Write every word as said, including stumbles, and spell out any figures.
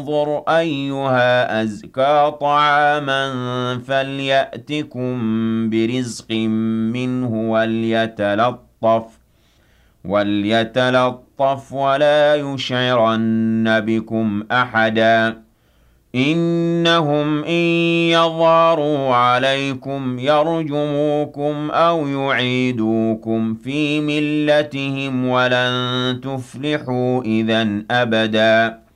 انظُرْ أَيُّهَا أَزْكَىٰ طَعَامًا فَلْيَأْتِكُم بِرِزْقٍ مِّنْهُ وَلْيَتَلَطَّفْ وَلْيَتَلَطَّفْ وَلَا يُشْعِرَنَّ بِكُمْ أَحَدًا إِنَّهُمْ إِن يَظْهَرُوا عَلَيْكُمْ يَرْجُمُوكُمْ أَوْ يُعِيدُوكُمْ فِي مِلَّتِهِمْ وَلَن تُفْلِحُوا إِذًا أَبَدًا